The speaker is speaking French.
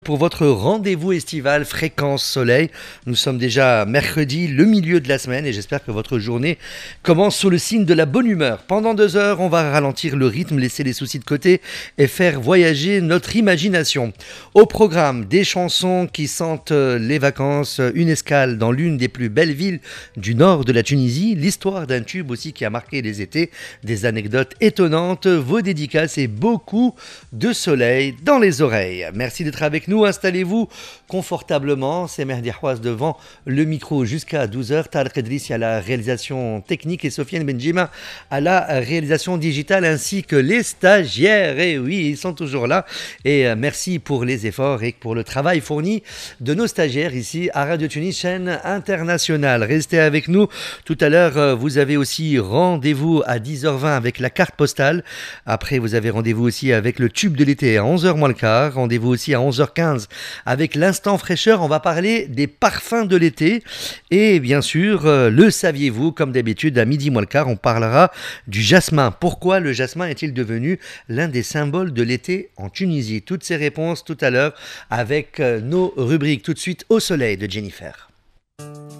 Pour votre rendez-vous estival Fréquence Soleil, nous sommes déjà mercredi, le milieu de la semaine, et j'espère que votre journée commence sous le signe de la bonne humeur. Pendant 2 heures, on va ralentir le rythme, laisser les soucis de côté et faire voyager notre imagination. Au programme, des chansons qui sentent les vacances, une escale dans l'une des plus belles villes du nord de la Tunisie, l'histoire d'un tube aussi qui a marqué les étés, des anecdotes étonnantes, vos dédicaces et beaucoup de soleil dans les oreilles. Merci d'être avec nous. Installez-vous confortablement. C'est Mehdi Houaz devant le micro jusqu'à 12h. Tarek Idrissi à la réalisation technique et Sofiane Benjima à la réalisation digitale ainsi que les stagiaires. Et oui, ils sont toujours là. Et merci pour les efforts et pour le travail fourni de nos stagiaires ici à Radio Tunis, chaîne internationale. Restez avec nous. Tout à l'heure, vous avez aussi rendez-vous à 10h20 avec la carte postale. Après, vous avez rendez-vous aussi avec le tube de l'été à 11h moins le quart. Rendez-vous aussi à 11h15 avec l'instant fraîcheur. On va parler des parfums de l'été. Et bien sûr, le saviez-vous, comme d'habitude, à midi moins le quart, on parlera du jasmin. Pourquoi le jasmin est-il devenu l'un des symboles de l'été en Tunisie? Toutes ces réponses tout à l'heure avec nos rubriques. Tout de suite au soleil de Jennifer.